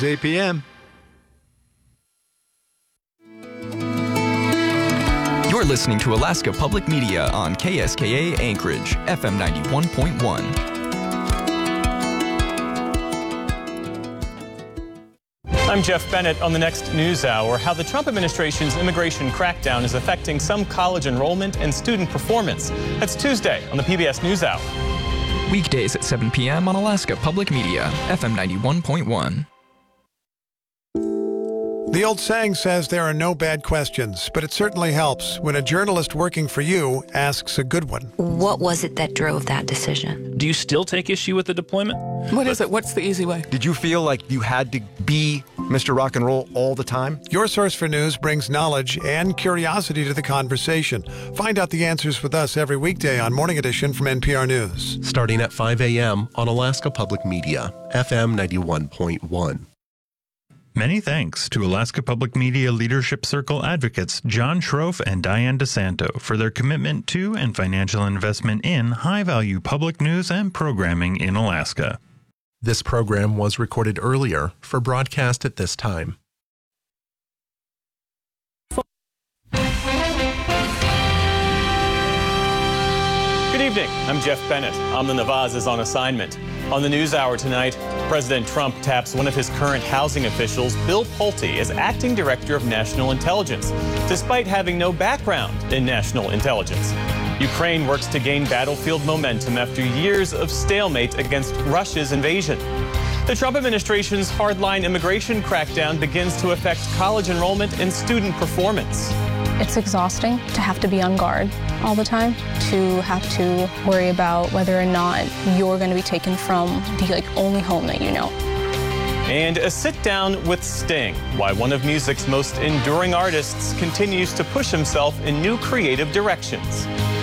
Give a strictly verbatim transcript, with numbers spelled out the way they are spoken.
eight p.m. You're listening to Alaska Public Media on K S K A Anchorage, F M ninety-one point one. I'm Jeff Bennett on the next News Hour. How the Trump administration's immigration crackdown is affecting some college enrollment and student performance. That's Tuesday on the P B S News Hour. Weekdays at seven p.m. on Alaska Public Media, F M ninety-one point one. The old saying says there are no bad questions, but it certainly helps when a journalist working for you asks a good one. What was it that drove that decision? Do you still take issue with the deployment? What is it? What's the easy way? Did you feel like you had to be Mister Rock and Roll all the time? Your Source for News brings knowledge and curiosity to the conversation. Find out the answers with us every weekday on Morning Edition from N P R News. Starting at five a.m. on Alaska Public Media, F M ninety-one point one. Many thanks to Alaska Public Media Leadership Circle advocates John Schroff and Diane DeSanto for their commitment to and financial investment in high-value public news and programming in Alaska. This program was recorded earlier for broadcast at this time. Good evening. I'm Jeff Bennett. Amna Nawaz is on assignment. On the News Hour tonight, President Trump taps one of his current housing officials, Bill Pulte, as acting director of national intelligence, despite having no background in national intelligence. Ukraine works to gain battlefield momentum after years of stalemate against Russia's invasion. The Trump administration's hardline immigration crackdown begins to affect college enrollment and student performance. It's exhausting to have to be on guard all the time, to have to worry about whether or not you're going to be taken from the like only home that you know. And a sit down with Sting, why one of music's most enduring artists continues to push himself in new creative directions.